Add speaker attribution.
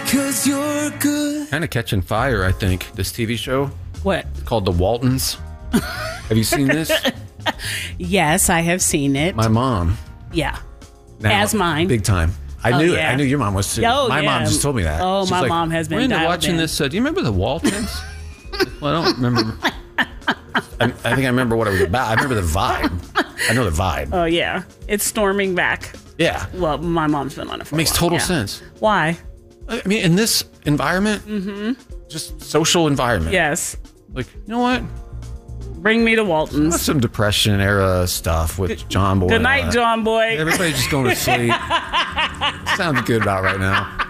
Speaker 1: 'cause you're good.
Speaker 2: Kind of catching fire, I think, this TV show.
Speaker 3: What?
Speaker 2: Called The Waltons. Have you seen this?
Speaker 3: Yes, I have seen it.
Speaker 2: My mom.
Speaker 3: Yeah.
Speaker 2: Now,
Speaker 3: As mine.
Speaker 2: Big time. I knew it.
Speaker 3: yeah.
Speaker 2: I knew your mom was too.
Speaker 3: Oh,
Speaker 2: my mom just told me that.
Speaker 3: Oh,
Speaker 2: She's
Speaker 3: my
Speaker 2: like,
Speaker 3: mom has been
Speaker 2: We're into
Speaker 3: dialed
Speaker 2: watching
Speaker 3: in.
Speaker 2: this. Do you remember The Waltons? Well, I don't remember. I think I remember what it was about. I remember the vibe. I know the vibe.
Speaker 3: Oh, yeah. It's storming back.
Speaker 2: Yeah.
Speaker 3: Well, my mom's been on it for
Speaker 2: Makes
Speaker 3: a while.
Speaker 2: total
Speaker 3: Yeah.
Speaker 2: sense.
Speaker 3: Why?
Speaker 2: I mean, in this environment, just social environment.
Speaker 3: Yes.
Speaker 2: Like, you know what?
Speaker 3: Bring me to
Speaker 2: That's
Speaker 3: Walton's.
Speaker 2: some Depression era stuff with John Boy.
Speaker 3: Good night, John Boy.
Speaker 2: Everybody's just going to sleep. Sounds good about right now.